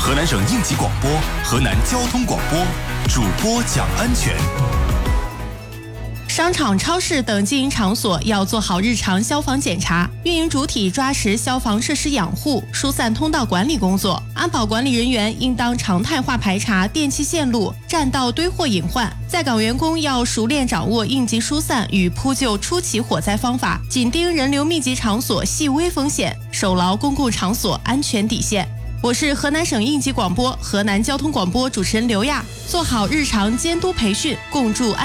河南省应急广播、河南交通广播，主播讲安全。 商场、超市等经营场所要做好日常消防检查，运营主体抓实消防设施养护、疏散通道管理工作。安保管理人员应当常态化排查电气线路、占道堆货隐患。在岗员工要熟练掌握应急疏散与扑救初期火灾方法，紧盯人流密集场所细微风险，守牢公共场所安全底线。我是河南省应急广播、河南交通广播主持人刘亚，做好日常监督培训，共筑